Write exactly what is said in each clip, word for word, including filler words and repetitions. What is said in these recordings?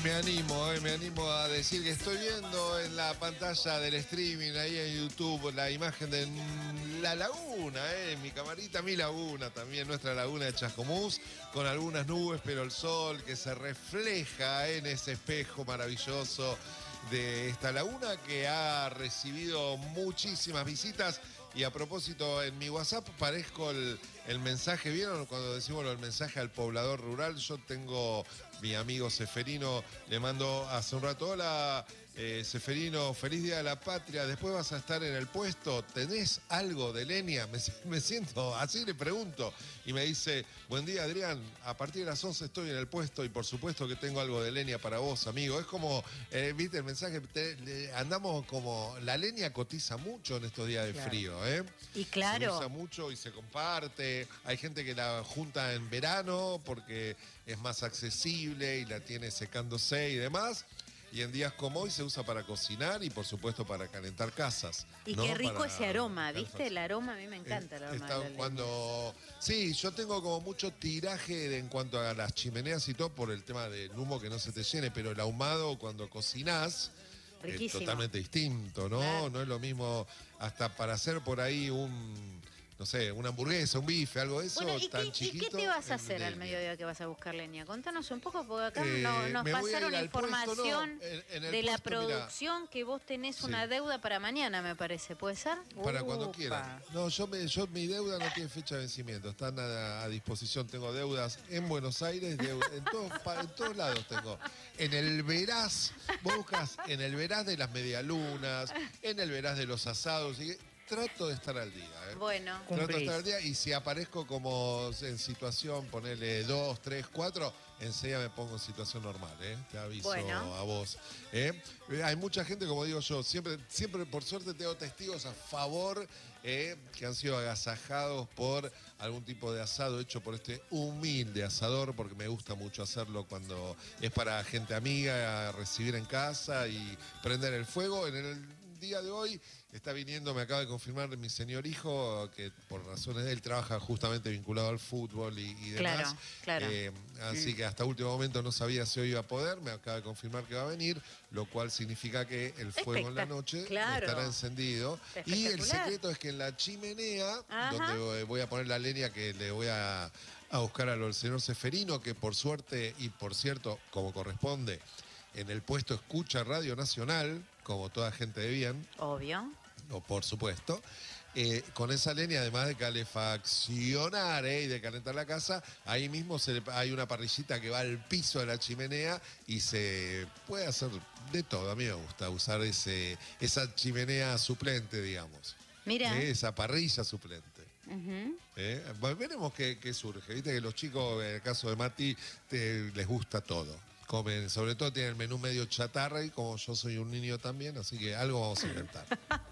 me animo, eh, me animo a decir que estoy viendo en la pantalla del streaming, ahí en YouTube, la imagen de la laguna, eh, mi camarita, mi laguna también, nuestra laguna de Chascomús, con algunas nubes, pero el sol que se refleja en ese espejo maravilloso de esta laguna que ha recibido muchísimas visitas. Y a propósito, en mi WhatsApp parezco el, el mensaje, ¿vieron? Cuando decimos el mensaje al poblador rural, yo tengo mi amigo Seferino, le mando hace un rato, hola eh, Seferino, feliz Día de la Patria, después vas a estar en el puesto, ¿tenés algo de leña? Me, me siento, así le pregunto, y me dice, buen día Adrián, a partir de las once estoy en el puesto y por supuesto que tengo algo de leña para vos, amigo. Es como, eh, viste el mensaje, te, le, andamos como, la leña cotiza mucho en estos días de claro. frío, ¿eh? Y claro. Se usa mucho y se comparte. Hay gente que la junta en verano porque es más accesible y la tiene secándose y demás. Y en días como hoy se usa para cocinar y por supuesto para calentar casas. Y ¿no? qué rico para ese aroma, ¿viste? El aroma, a mí me encanta el aroma. Está, de la cuando Sí, yo tengo como mucho tiraje de, en cuanto a las chimeneas y todo por el tema del humo que no se te llene, pero el ahumado cuando cocinás es totalmente distinto, ¿no? Claro. No es lo mismo hasta para hacer por ahí un, no sé, una hamburguesa, un bife, algo de eso, bueno, ¿y tan qué, chiquito. ¿Y qué te vas a hacer leña. al mediodía que vas a buscar leña? Contanos un poco, porque acá eh, no, nos pasaron información puesto, no, en, en de puesto, la producción, mirá, que vos tenés sí. una deuda para mañana, me parece, ¿puede ser? Para Upa. cuando quieran. No, yo, me, yo mi deuda no tiene fecha de vencimiento, están a, a disposición. Tengo deudas en Buenos Aires, deuda, en, todos, en todos lados tengo. En el Veraz, vos buscas en el Veraz de las medialunas, en el Veraz de los asados, y trato de estar al día. ¿eh? Bueno. Trato de estar al día y si aparezco como en situación, ponerle dos, tres, cuatro, enseguida me pongo en situación normal, ¿eh? Te aviso bueno. a vos. ¿eh? Hay mucha gente, como digo yo, siempre, siempre por suerte tengo testigos a favor eh, que han sido agasajados por algún tipo de asado hecho por este humilde asador, porque me gusta mucho hacerlo cuando es para gente amiga, recibir en casa y prender el fuego. En el día de hoy está viniendo, me acaba de confirmar mi señor hijo, que por razones de él trabaja justamente vinculado al fútbol y, y demás. Claro, claro. Eh, así mm. que hasta último momento no sabía si hoy iba a poder, me acaba de confirmar que va a venir, lo cual significa que el fuego en la noche claro. estará encendido. Y el secreto es que en la chimenea, ajá, donde voy a poner la leña que le voy a, a buscar al señor Seferino, que por suerte y por cierto, como corresponde, en el puesto escucha Radio Nacional, como toda gente de bien. Obvio. O por supuesto. Eh, con esa leña, además de calefaccionar eh, y de calentar la casa, ahí mismo se le, hay una parrillita que va al piso de la chimenea y se puede hacer de todo. A mí me gusta usar ese, esa chimenea suplente, digamos. Mira. Eh, esa parrilla suplente. Uh-huh. eh, veremos qué, qué surge. Viste que los chicos, en el caso de Mati, te, les gusta todo. Comen, sobre todo tienen el menú medio chatarra y como yo soy un niño también, así que algo vamos a inventar.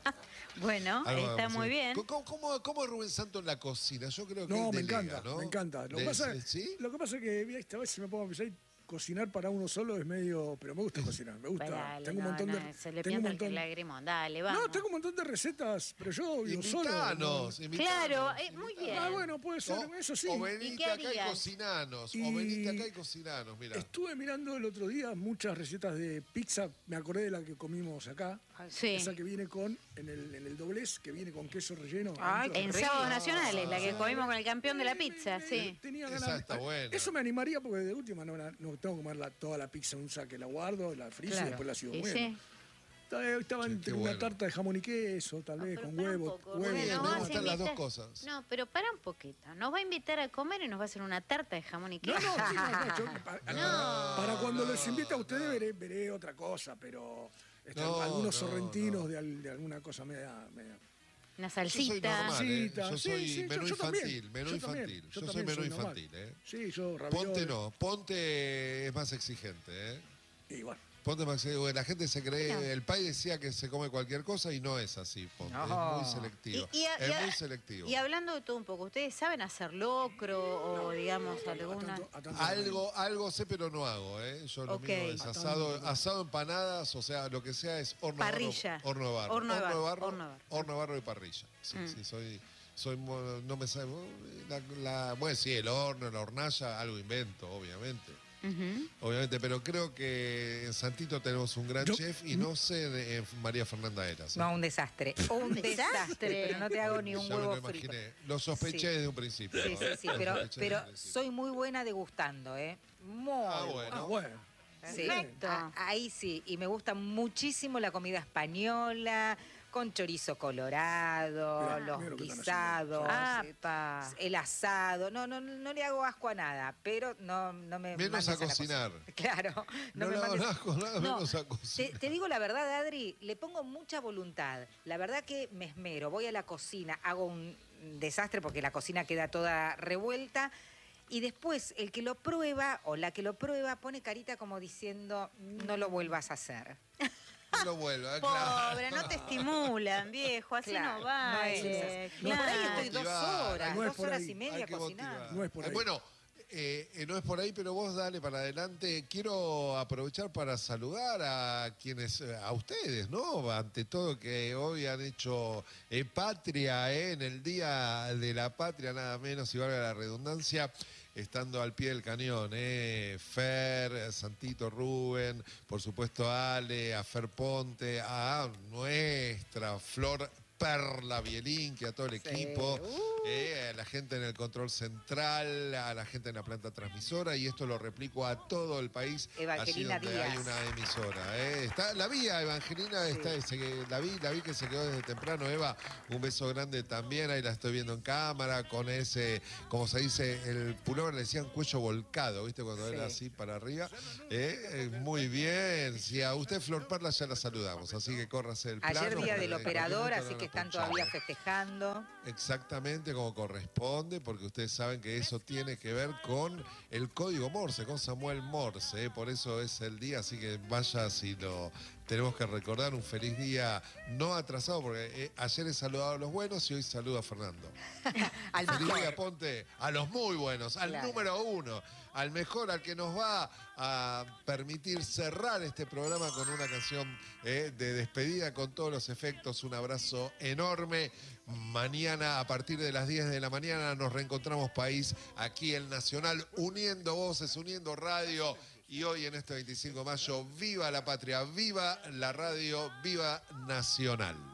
Bueno, algo está muy bien. ¿Cómo, cómo, ¿Cómo es Rubén Santo en la cocina? Yo creo que no, él me delega, encanta, ¿no? me encanta. Lo, de, pasa, ¿sí? lo que pasa es que esta vez si me pongo a pensar, cocinar para uno solo es medio... Pero me gusta cocinar, me gusta. Dale, tengo no, un montón no, de... Se le tengo un pianta montón, el lagrimón, dale, vamos. No, tengo un montón de recetas, pero yo vivo solo. Invitanos, ¿no? invitanos. Claro, eh, muy bien. Ah, bueno, puede ser, o, eso sí. O venite acá y cocinanos, y... o venite acá y cocinanos, mira. Estuve mirando el otro día muchas recetas de pizza, me acordé de la que comimos acá. Sí. Esa que viene con, en el, en el doblez, que viene con queso relleno. Ay, en Sábados Nacionales, la que comimos con el campeón de la pizza, me, me, sí. Tenía ganas. Esa está buena. Eso me animaría porque de última no, no tengo que comer la, toda la pizza en un saque, la guardo, la friso claro. y después la sigo comiendo. Sí. Estaba sí, entre una bueno. tarta de jamón y queso, tal vez, no, con huevo. Poco, huevo bueno, me gustan las dos cosas. No, pero para un poquito. Nos va a invitar a comer y nos va a hacer una tarta de jamón y queso. No, no, sí, no, no, yo, para, no, para cuando no, los invite a ustedes no. veré, veré otra cosa, pero este, no, algunos no, sorrentinos no. De, de alguna cosa media... media. Una salsita. Yo soy normal, ¿eh? Yo soy sí, sí, menú yo, yo infantil, también, menú yo infantil. También, yo, yo soy menú soy infantil, ¿eh? Sí, yo ravioli. Ponte no, Ponte es más exigente, ¿eh? Y bueno. Ponte más exigente, la gente se cree, no. El país decía que se come cualquier cosa y no es así, Ponte, oh. es muy selectivo. Y, y a, es y a, muy selectivo. Y hablando de todo un poco, ¿ustedes saben hacer locro o digamos alguna? Algo, algo sé pero no hago, ¿eh? Yo lo okay. mío es asado, asado, empanadas, o sea, lo que sea es horno parrilla. Barro, horno de barro. Horno de barro, horno de barro, horno de barro. Horno de barro y parrilla. Sí, mm. sí, soy... Soy, no me sabe, la, la, bueno, sí, el horno, la hornalla, algo invento, obviamente. Uh-huh. Obviamente, pero creo que en Santito tenemos un gran Yo, chef y no sé en María Fernanda Eras. ¿eh? No, un desastre. Un desastre, pero no te hago ni un ya huevo me lo frito. Imaginé. Lo sospeché sí. desde un principio. Sí, sí, sí, ¿no? pero, pero soy muy buena degustando, ¿eh? Muy ah, bueno. Ah, bueno. Sí, a, ahí sí, y me gusta muchísimo la comida española, con chorizo colorado, mira, los mira guisados, ah, el asado. No, no, no le hago asco a nada, pero no, no me menos a cocinar. A claro, no, no me mandes asco nada, no, menos a cocinar. Te, te digo la verdad, Adri, le pongo mucha voluntad. La verdad que me esmero, voy a la cocina, hago un desastre porque la cocina queda toda revuelta. Y después el que lo prueba o la que lo prueba pone carita como diciendo no lo vuelvas a hacer. No lo vuelvas, claro. Pobre, no te estimulan, viejo, así claro, no vale. No, claro. por ahí estoy dos horas, no dos horas ahí. y media cocinando. No es por ahí. Bueno, eh, eh, no es por ahí, pero vos dale para adelante. Quiero aprovechar para saludar a quienes, a ustedes, ¿no? Ante todo que hoy han hecho eh, patria, eh, en el Día de la Patria, nada menos, y valga la redundancia, estando al pie del cañón, eh, Fer, Santito, Rubén, por supuesto Ale, a Fer Ponte, a nuestra Flor Perla Bielinqui, a todo el equipo, sí. uh. eh, a la gente en el control central, a la gente en la planta transmisora, y esto lo replico a todo el país, Evangelina allí donde Díaz. hay una emisora. Eh. Está, la vi a Evangelina, sí. está, se, la, vi, la vi que se quedó desde temprano. Eva, un beso grande también, ahí la estoy viendo en cámara, con ese, como se dice, el pullover le decían cuello volcado, ¿viste? Cuando sí. era así para arriba. Eh, muy bien, si a usted Flor Perla ya la saludamos, así que córrase el plano. Ayer día del operador, así no que están todavía festejando. Exactamente como corresponde, porque ustedes saben que eso tiene que ver con el código Morse, con Samuel Morse, ¿eh? Por eso es el día, así que vaya si lo tenemos que recordar, un feliz día no atrasado, porque eh, ayer he saludado a los buenos y hoy saludo a Fernando. Al feliz mejor. día, Ponte, a los muy buenos, al claro. número uno, al mejor, al que nos va a permitir cerrar este programa con una canción eh, de despedida con todos los efectos. Un abrazo enorme. Mañana a partir de las diez de la mañana nos reencontramos país aquí en Nacional, uniendo voces, uniendo radio. Y hoy en este veinticinco de mayo, viva la patria, viva la radio, viva Nacional.